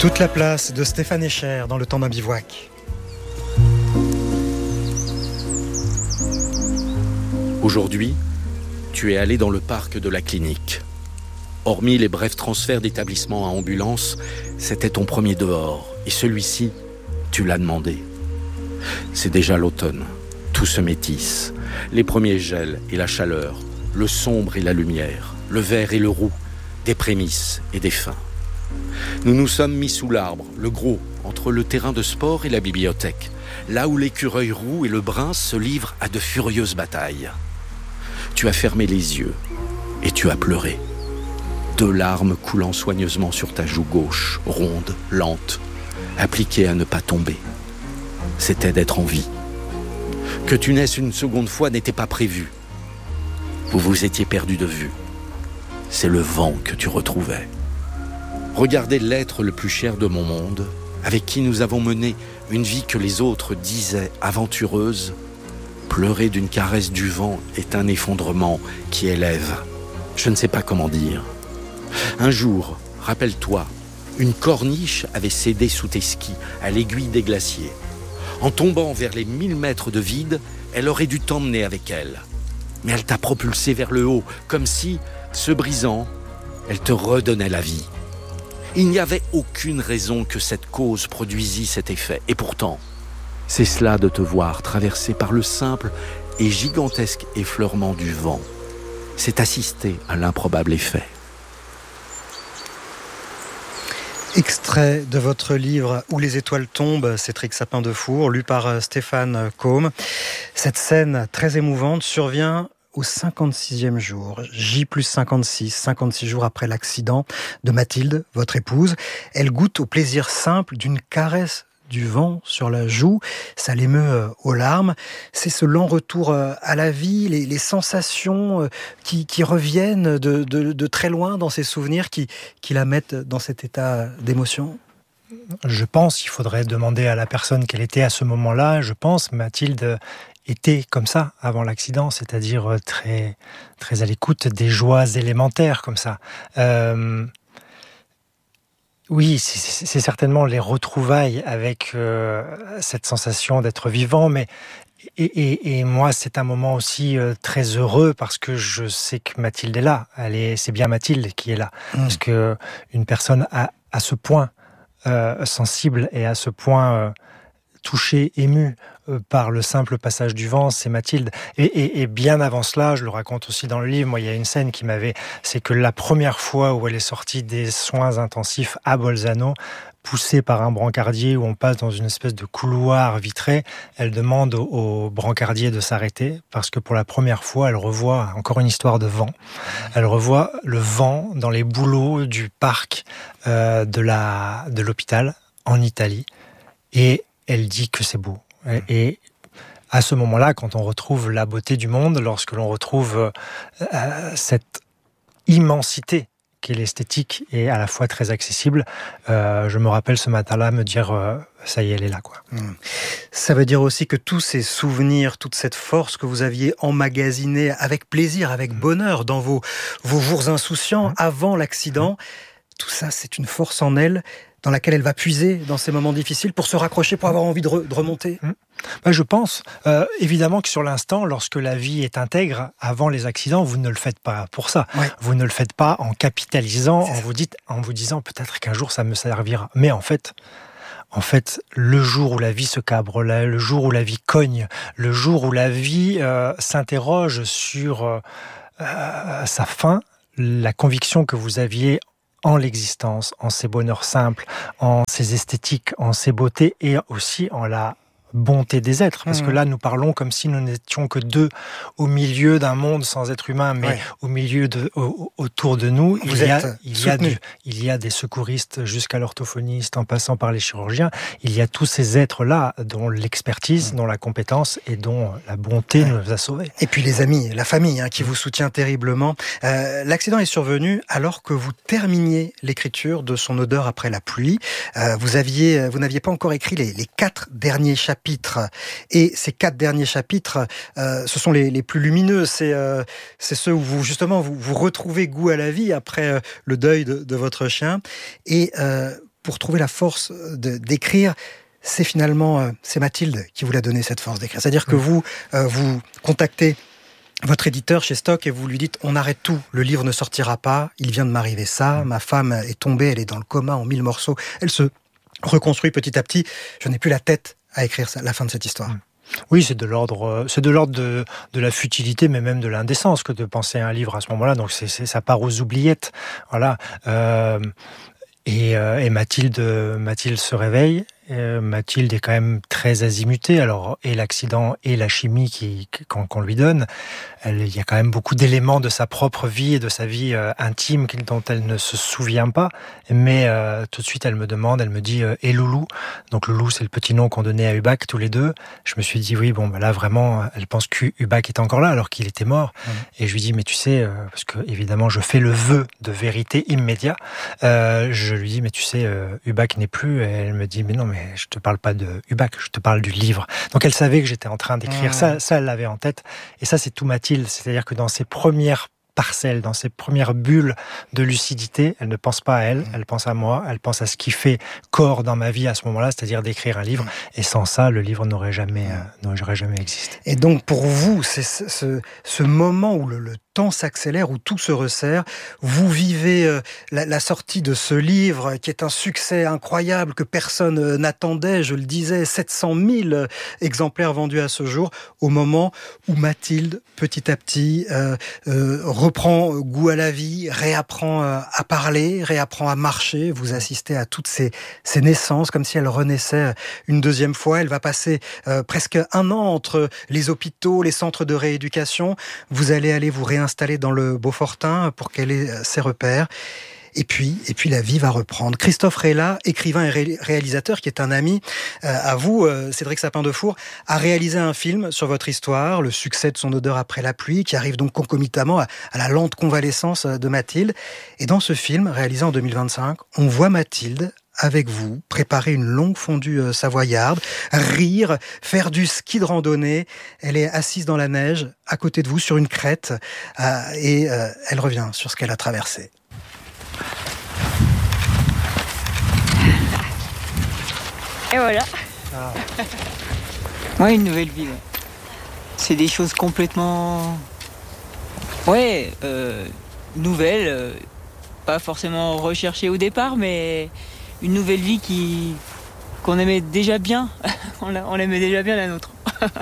Toute la place de Stéphane Escher dans Le Temps d'un bivouac. Aujourd'hui, tu es allé dans le parc de la clinique. Hormis les brefs transferts d'établissement à ambulance, c'était ton premier dehors. Et celui-ci, tu l'as demandé. C'est déjà l'automne. Tout se métisse. Les premiers gels et la chaleur, le sombre et la lumière, le vert et le roux, des prémices et des fins. Nous nous sommes mis sous l'arbre, le gros, entre le terrain de sport et la bibliothèque, là où l'écureuil roux et le brun se livrent à de furieuses batailles. Tu as fermé les yeux et tu as pleuré. 2 larmes coulant soigneusement sur ta joue gauche, ronde, lente, appliquée à ne pas tomber. C'était d'être en vie. Que tu naisses une seconde fois n'était pas prévu. Vous vous étiez perdu de vue. C'est le vent que tu retrouvais. Regardez l'être le plus cher de mon monde, avec qui nous avons mené une vie que les autres disaient aventureuse. Pleurer d'une caresse du vent est un effondrement qui élève. Je ne sais pas comment dire. Un jour, rappelle-toi, une corniche avait cédé sous tes skis à l'aiguille des glaciers. En tombant vers les 1000 mètres de vide, elle aurait dû t'emmener avec elle. Mais elle t'a propulsé vers le haut, comme si, se brisant, elle te redonnait la vie. Il n'y avait aucune raison que cette cause produisît cet effet. Et pourtant, c'est cela de te voir traversé par le simple et gigantesque effleurement du vent. C'est assister à l'improbable effet. Extrait de votre livre « Où les étoiles tombent », Cédric Sapin-Defour, lu par Stéphane Côme. Cette scène très émouvante survient au 56e jour, J+56, 56 jours après l'accident de Mathilde, votre épouse. Elle goûte au plaisir simple d'une caresse du vent sur la joue, ça l'émeut aux larmes. C'est ce lent retour à la vie, les sensations qui reviennent de très loin dans ses souvenirs, qui la mettent dans cet état d'émotion. Je pense qu'il faudrait demander à la personne qu'elle était à ce moment-là. Je pense Mathilde était comme ça avant l'accident, c'est-à-dire très, très à l'écoute des joies élémentaires comme ça. Oui, c'est certainement les retrouvailles avec cette sensation d'être vivant, mais et moi c'est un moment aussi très heureux parce que je sais que Mathilde est là. C'est bien Mathilde qui est là, parce que une personne à ce point sensible et à ce point touchée, émue par le simple passage du vent, c'est Mathilde. Et bien avant cela, je le raconte aussi dans le livre, moi il y a une scène c'est que la première fois où elle est sortie des soins intensifs à Bolzano, poussée par un brancardier, où on passe dans une espèce de couloir vitré, elle demande au brancardier de s'arrêter, parce que pour la première fois, elle revoit encore une histoire de vent. Elle revoit le vent dans les bouleaux du parc de l'hôpital en Italie, et elle dit que c'est beau. Et à ce moment-là, quand on retrouve la beauté du monde, lorsque l'on retrouve cette immensité qu'est l'esthétique et à la fois très accessible, je me rappelle ce matin-là me dire ça y est, elle est là, quoi. Ça veut dire aussi que tous ces souvenirs, toute cette force que vous aviez emmagasinée avec plaisir, avec bonheur dans vos jours insouciants avant l'accident, tout ça, c'est une force en elle dans laquelle elle va puiser dans ces moments difficiles pour se raccrocher, pour avoir envie de remonter. Je pense, évidemment que sur l'instant, lorsque la vie est intègre, avant les accidents, vous ne le faites pas pour ça. Ouais. Vous ne le faites pas en capitalisant, en vous disant peut-être qu'un jour ça me servira. Mais en fait, le jour où la vie se cabre, le jour où la vie cogne, le jour où la vie s'interroge sur sa fin, la conviction que vous aviez en l'existence, en ses bonheurs simples, en ses esthétiques, en ses beautés et aussi en la bonté des êtres, parce que là nous parlons comme si nous n'étions que deux au milieu d'un monde sans être humain, mais au milieu autour de nous, il y a des secouristes jusqu'à l'orthophoniste, en passant par les chirurgiens, il y a tous ces êtres-là dont l'expertise, dont la compétence et dont la bonté nous a sauvés. Et puis les amis, la famille qui vous soutient terriblement. L'accident est survenu alors que vous terminiez l'écriture de Son odeur après la pluie. Vous n'aviez pas encore écrit les 4 derniers chapitres. Et ces 4 derniers chapitres, ce sont les plus lumineux. C'est ceux où vous retrouvez goût à la vie après le deuil de votre chien. Et pour trouver la force d'écrire, c'est finalement c'est Mathilde qui vous l'a donné, cette force d'écrire. C'est-à-dire que vous contactez votre éditeur chez Stock et vous lui dites on arrête tout, le livre ne sortira pas, il vient de m'arriver ça, ma femme est tombée, elle est dans le coma en 1000 morceaux, elle se reconstruit petit à petit, je n'ai plus la tête à écrire la fin de cette histoire. Oui, c'est de l'ordre de la futilité, mais même de l'indécence que de penser à un livre à ce moment-là. Donc ça part aux oubliettes, voilà. Et Mathilde se réveille. Mathilde est quand même très azimutée. Alors, et l'accident et la chimie qu'on lui donne, il y a quand même beaucoup d'éléments de sa propre vie et de sa vie intime dont elle ne se souvient pas. Mais tout de suite, elle me dit « Et Loulou ?» Donc Loulou, c'est le petit nom qu'on donnait à Hubac tous les deux. Je me suis dit « Oui, bon, là, vraiment, elle pense qu'Hubac est encore là alors qu'il était mort. » Et je lui dis « Mais tu sais, parce que évidemment, je fais le vœu de vérité immédiat. Je lui dis « Mais tu sais, Hubac n'est plus. » Et elle me dit « Mais non, mais je te parle pas de Hubac, je te parle du livre. » Donc elle savait que j'étais en train d'écrire ça, elle l'avait en tête. Et ça, c'est tout Mathilde. C'est-à-dire que dans ses premières parcelles, dans ses premières bulles de lucidité, elle ne pense pas à elle, elle pense à moi, elle pense à ce qui fait corps dans ma vie à ce moment-là, c'est-à-dire d'écrire un livre. Et sans ça, le livre n'aurait jamais existé. Et donc pour vous, c'est ce moment où le temps s'accélère, où tout se resserre. Vous vivez la sortie de ce livre qui est un succès incroyable que personne n'attendait, je le disais, 700 000 exemplaires vendus à ce jour, au moment où Mathilde, petit à petit, reprend goût à la vie, réapprend à parler, réapprend à marcher. Vous assistez à toutes ces naissances, comme si elle renaissait une deuxième fois. Elle va passer presque 1 an entre les hôpitaux, les centres de rééducation. Vous allez aller vous réinstaller dans le Beaufortin pour qu'elle ait ses repères. Et puis la vie va reprendre. Christophe Reyla, écrivain et réalisateur, qui est un ami à vous, Cédric Sapin-Defour, a réalisé un film sur votre histoire, le succès de Son odeur après la pluie, qui arrive donc concomitamment à la lente convalescence de Mathilde. Et dans ce film, réalisé en 2025, on voit Mathilde avec vous, préparer une longue fondue savoyarde, rire, faire du ski de randonnée. Elle est assise dans la neige, à côté de vous, sur une crête, et elle revient sur ce qu'elle a traversé. Et voilà. Ouais, une nouvelle vie. Ouais. C'est des choses complètement... nouvelles, pas forcément recherchées au départ, mais... une nouvelle vie qu'on aimait déjà bien. on aimait déjà bien la nôtre.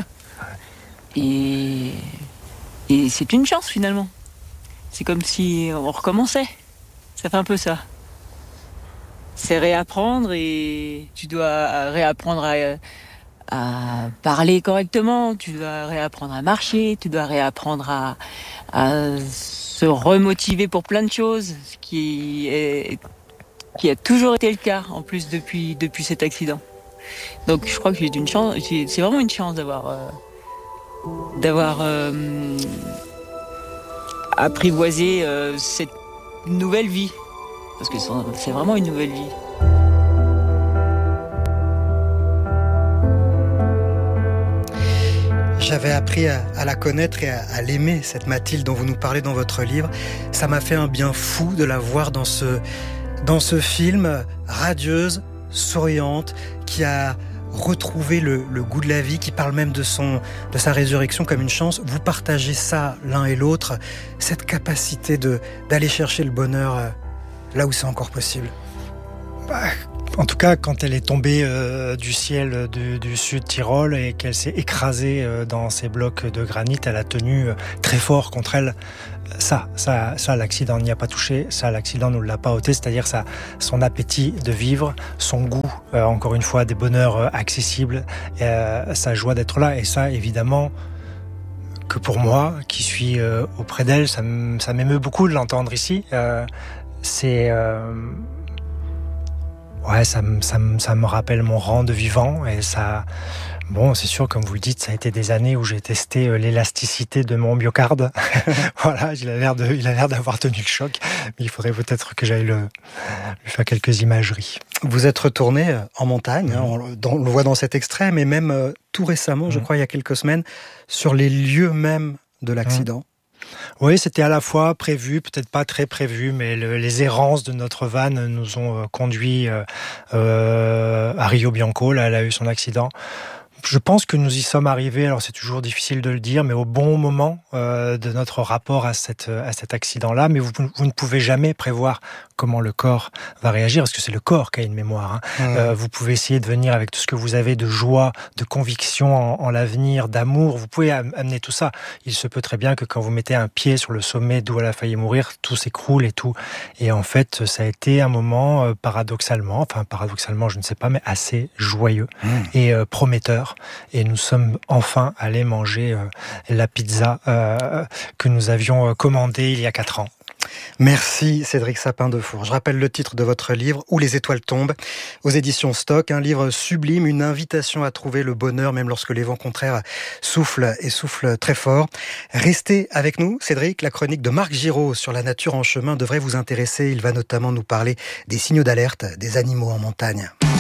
et c'est une chance finalement. C'est comme si on recommençait. Ça fait un peu ça. C'est réapprendre et tu dois réapprendre à parler correctement, tu dois réapprendre à marcher, tu dois réapprendre à se remotiver pour plein de choses, ce qui a toujours été le cas, en plus, depuis cet accident. Donc je crois que j'ai une chance, c'est vraiment une chance d'avoir apprivoisé cette nouvelle vie. Parce que c'est vraiment une nouvelle vie. J'avais appris à la connaître et à l'aimer, cette Mathilde dont vous nous parlez dans votre livre. Ça m'a fait un bien fou de la voir dans ce film, radieuse, souriante, qui a retrouvé le goût de la vie, qui parle même de sa résurrection comme une chance. Vous partagez ça l'un et l'autre, cette capacité d'aller chercher le bonheur là où c'est encore possible. En tout cas, quand elle est tombée du ciel du sud Tyrol et qu'elle s'est écrasée dans ces blocs de granit, elle a tenu très fort contre elle. Ça, l'accident n'y a pas touché, ça, l'accident ne l'a pas ôté, c'est-à-dire son appétit de vivre, son goût, encore une fois, des bonheurs accessibles, sa joie d'être là. Et ça, évidemment, que pour moi, qui suis auprès d'elle, ça m'émeut beaucoup de l'entendre ici. Ça me rappelle mon rang de vivant et ça... Bon, c'est sûr, comme vous le dites, ça a été des années où j'ai testé l'élasticité de mon myocarde. Voilà, il a l'air d'avoir tenu le choc, mais il faudrait peut-être que j'aille lui faire quelques imageries. Vous êtes retourné en montagne, on le voit dans cet extrait, mais même tout récemment, je crois il y a quelques semaines, sur les lieux même de l'accident. Oui, c'était à la fois prévu, peut-être pas très prévu, mais les errances de notre van nous ont conduits à Rio Bianco. Là, elle a eu son accident. Je pense que nous y sommes arrivés, alors c'est toujours difficile de le dire, mais au bon moment de notre rapport à cet accident-là. Mais vous ne pouvez jamais prévoir comment le corps va réagir, parce que c'est le corps qui a une mémoire. Vous pouvez essayer de venir avec tout ce que vous avez de joie, de conviction en l'avenir, d'amour. Vous pouvez amener tout ça. Il se peut très bien que quand vous mettez un pied sur le sommet d'où elle a failli mourir, tout s'écroule et tout. Et en fait, ça a été un moment paradoxalement, je ne sais pas, mais assez joyeux et prometteur. Et nous sommes enfin allés manger la pizza que nous avions commandée il y a 4 ans. Merci Cédric Sapin-Defour. Je rappelle le titre de votre livre, Où les étoiles tombent, aux éditions Stock. Un livre sublime, une invitation à trouver le bonheur, même lorsque les vents contraires soufflent et soufflent très fort. Restez avec nous, Cédric. La chronique de Marc Giraud sur la nature en chemin devrait vous intéresser. Il va notamment nous parler des signaux d'alerte des animaux en montagne.